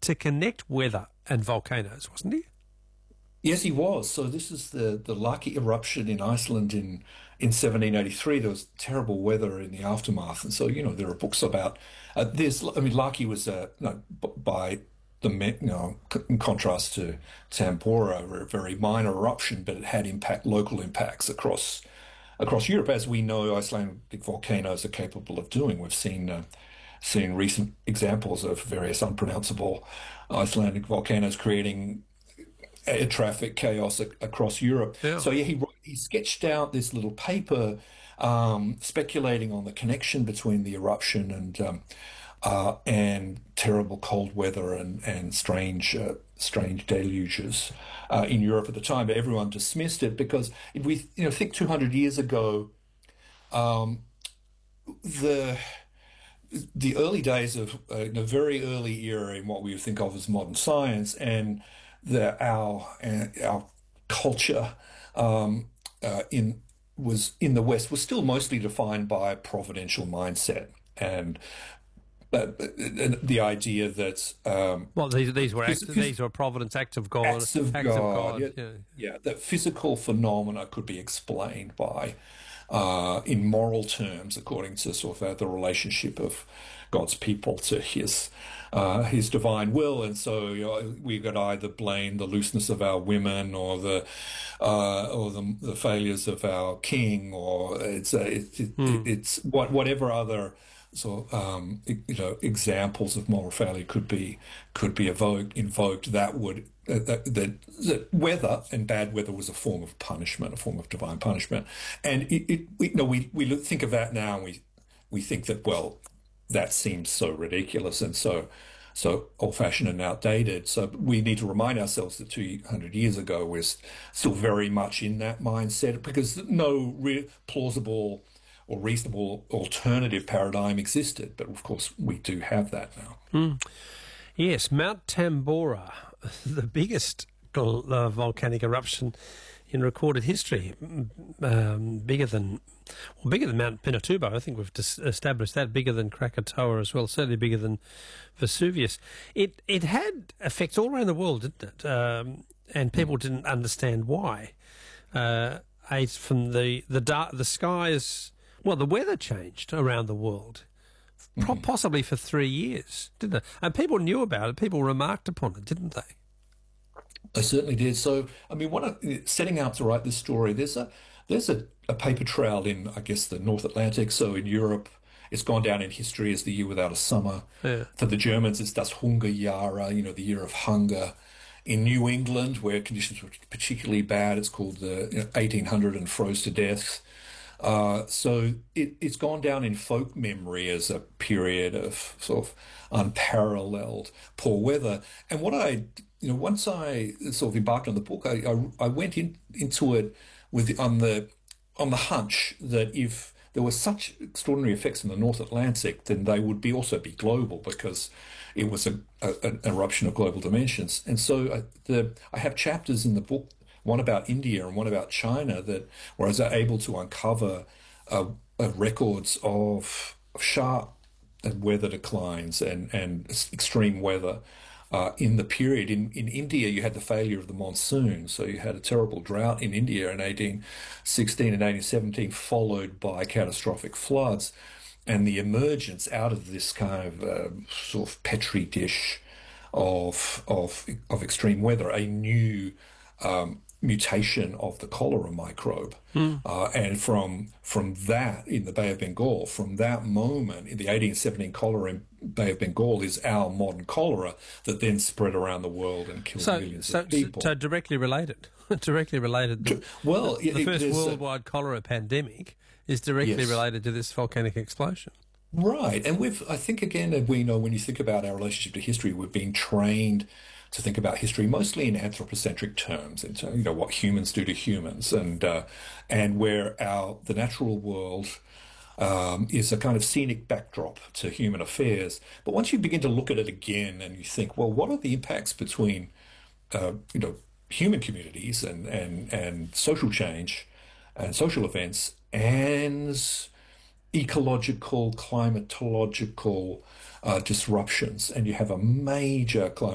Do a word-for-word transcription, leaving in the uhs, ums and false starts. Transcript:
to connect weather and volcanoes, wasn't he? Yes, he was. So this is the, the Laki eruption in Iceland in, in seventeen eighty-three. There was terrible weather in the aftermath. And so, you know, there are books about uh, this. I mean, Laki was, uh, you know, b- by the, you know, in contrast to Tambora, a very minor eruption, but it had impact, local impacts across across Europe, as we know Icelandic volcanoes are capable of doing. We've seen uh, seen recent examples of various unpronounceable Icelandic volcanoes creating air traffic chaos a- across Europe. Yeah. So yeah, he he sketched out this little paper um, speculating on the connection between the eruption and um, uh, and terrible cold weather and and strange uh, strange deluges uh, in Europe at the time. But everyone dismissed it because if we you know think two hundred years ago, um, the the early days of uh, the very early era in what we would think of as modern science, and the our uh, our culture um, uh, in was in the West was still mostly defined by a providential mindset and uh, the idea that um, Well, these these were phys- acts, phys- these were providence acts of God, acts of acts of God, God. yeah, Yeah. yeah, that physical phenomena could be explained by uh, in moral terms, according to sort of uh, the relationship of God's people to His uh, His divine will, and so you know, we could either blame the looseness of our women or the uh, or the, the failures of our king, or it's uh, it, it, Hmm. it's what whatever other so um, you know examples of moral failure could be could be evoked invoked that would uh, that, that that weather and bad weather was a form of punishment, a form of divine punishment, and it, it we, you know we we look, think of that now and we we think that well that seems so ridiculous and so so old-fashioned and outdated. So we need to remind ourselves that two hundred years ago we're still very much in that mindset because no re- plausible or reasonable alternative paradigm existed. But of course, we do have that now. Mm. Yes, Mount Tambora, the biggest uh, volcanic eruption in recorded history, um, bigger than well, bigger than Mount Pinatubo. I think we've dis- established that. Bigger than Krakatoa as well. Certainly bigger than Vesuvius. It it had effects all around the world, didn't it? Um, and people didn't understand why. Uh, eight from the the dark, the skies. Well, the weather changed around the world, mm-hmm. possibly for three years, didn't it? And people knew about it. People remarked upon it, didn't they? I certainly did. So, I mean, what I, setting out to write this story, there's a there's a, a paper trail in, I guess, the North Atlantic. So in Europe, it's gone down in history as the year without a summer. Yeah. For the Germans, it's Das Hungerjahre, you know, the year of hunger. In New England, where conditions were particularly bad, it's called the you know, eighteen hundred and froze to death. Uh, so it, it's gone down in folk memory as a period of sort of unparalleled poor weather. And what I, you know, once I sort of embarked on the book, I, I, I went in, into it with on the on the hunch that if there were such extraordinary effects in the North Atlantic, then they would be also be global because it was a, a, an eruption of global dimensions. And so I, the I have chapters in the book, one about India and one about China, that where I was able to uncover uh, uh, records of, of sharp weather declines and, and extreme weather uh, in the period. In, in India, you had the failure of the monsoon, so you had a terrible drought in India in eighteen sixteen and eighteen seventeen, followed by catastrophic floods, and the emergence out of this kind of uh, sort of petri dish of of of extreme weather, a new um, mutation of the cholera microbe. Mm. Uh, and from from that, in the Bay of Bengal, from that moment, in the eighteen seventeen cholera in Bay of Bengal is our modern cholera that then spread around the world and killed so, millions so, of people. So directly related. directly related. The, well, the, the it, first worldwide a, cholera pandemic is directly yes. related to this volcanic explosion. Right. And we've, I think, again, we know when you think about our relationship to history, we've been trained to think about history mostly in anthropocentric terms, into you know what humans do to humans, and uh, and where our the natural world um, is a kind of scenic backdrop to human affairs. But once you begin to look at it again, and you think, well, what are the impacts between uh, you know human communities and and and social change and social events and ecological, climatological uh, disruptions, and you have a major climate